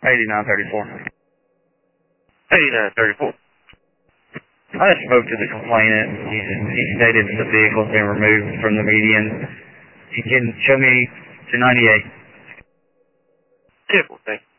8934. 8934. I just spoke to the complainant. He stated that the vehicle's been removed from the median. He can show me to 98. 10-4, thank you.